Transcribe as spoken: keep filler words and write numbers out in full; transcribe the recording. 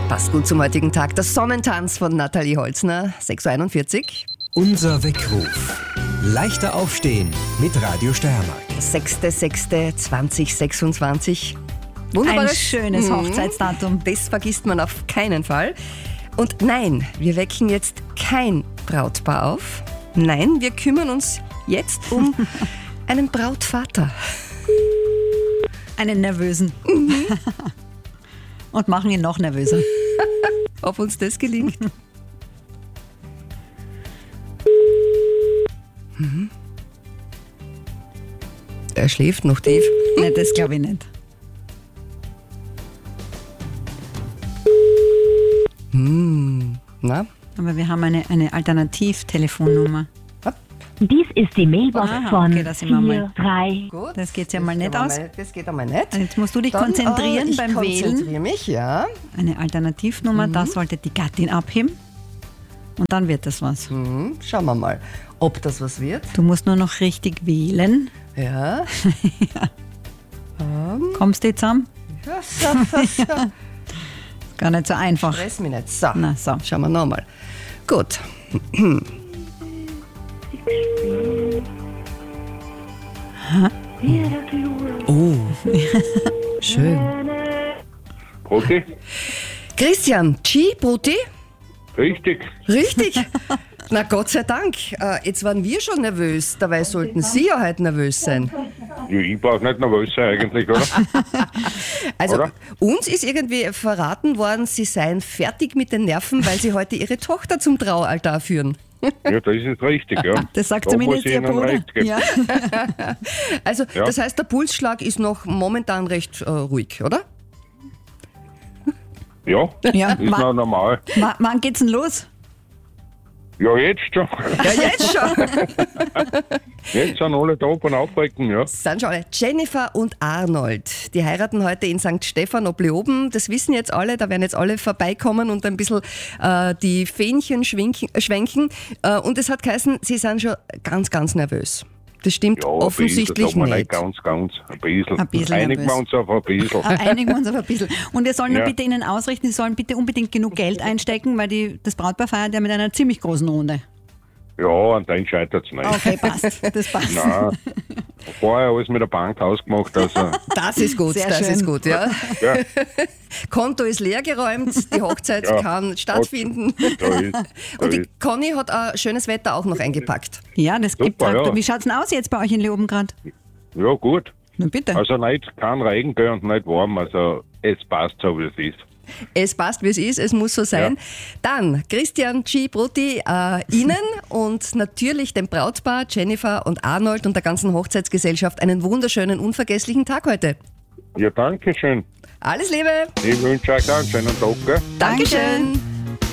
Passt gut zum heutigen Tag. Der Sonnentanz von Nathalie Holzner, sechs Uhr einundvierzig. Unser Weckruf. Leichter aufstehen mit Radio Steiermark. sechster sechster zweitausendsechsundzwanzig. Wunderbares, Ein schönes Mhm. Hochzeitsdatum. Das vergisst man auf keinen Fall. Und nein, wir wecken jetzt kein Brautpaar auf. Nein, wir kümmern uns jetzt um einen Brautvater. Einen nervösen. Und machen ihn noch nervöser. Ob uns das gelingt? Mhm. Er schläft noch tief. Nein, das glaube ich nicht. Hm. Na? Aber wir haben eine, eine Alternativtelefonnummer. Dies ist die Mailbox Aha, von okay, da sind wir mal. vier drei. Gut. Das geht ja mal nicht geht aus. Mal, das geht einmal nicht. Jetzt musst du dich Dann, konzentrieren äh, ich beim Wählen. konzentriere mich, ja. Eine Alternativnummer, da sollte die Gattin abheben. Und dann wird das was. Mhm. Schauen wir mal, ob das was wird. Du musst nur noch richtig wählen. Ja. Kommst du jetzt zusammen? Ja, so, so, so. Gar nicht so einfach. Stress mich nicht. So, Na, so. schauen wir nochmal. Gut. Oh, schön. Okay, Christian, G, Brutti? richtig. Richtig. Na Gott sei Dank. Äh, jetzt waren wir schon nervös. Dabei sollten Sie ja heute nervös sein. Ja, ich brauche nicht nervös sein eigentlich, oder? Also Oder? uns ist irgendwie verraten worden, Sie seien fertig mit den Nerven, weil Sie heute Ihre Tochter zum Traualtar führen. Ja, das ist richtig, ja. Das sagt Da zumindest muss ich ihr Ihnen Bruder. recht geben. Ja. Also Ja. das heißt, der Pulsschlag ist noch momentan recht äh, ruhig, oder? Ja, Ja, ist wa- noch normal. wa- wann geht's denn los? Ja, jetzt schon. Ja, jetzt schon. Jetzt sind alle da und aufrecken, ja. Sind schon alle. Jennifer und Arnold, die heiraten heute in Sankt Stephan ob Leoben. Das wissen jetzt alle, da werden jetzt alle vorbeikommen und ein bisschen äh, die Fähnchen schwenken. schwenken. Äh, und es hat geheißen, sie sind schon ganz, ganz nervös. Das stimmt Ja, offensichtlich ein bisschen, nicht. Ganz, ganz, ein bisschen. Ein bisschen Einigen wir nervös. uns auf ein bisschen. Ah, Einigen wir uns auf ein bisschen. Und wir sollen Ja. nur bitte Ihnen ausrichten, Sie sollen bitte unbedingt genug Geld einstecken, weil die, das Brautpaar feiert ja mit einer ziemlich großen Runde. Ja, an den scheitert es nicht. Okay, passt. Das passt. Nein, vorher alles mit der Bank ausgemacht, also, Das ist gut, Sehr das schön. ist gut, ja. ja, Konto ist leergeräumt, die Hochzeit Ja. kann stattfinden. da ist, da Und die ist. Conny hat auch schönes Wetter auch noch eingepackt. Ja, das gibt Super, Traktor. ja. Wie schaut's denn aus jetzt bei euch in Leoben gerade? Ja, gut. Na bitte. Also nicht kein Regen gell, und nicht warm, also es passt so, wie es ist. Es passt, wie es ist, es muss so sein. Ja. Dann Christian G. Brutti, äh, Ihnen und natürlich dem Brautpaar Jennifer und Arnold und der ganzen Hochzeitsgesellschaft einen wunderschönen, unvergesslichen Tag heute. Ja, danke schön. Alles Liebe! Ich wünsche euch einen schönen Tag. Gell? Dankeschön!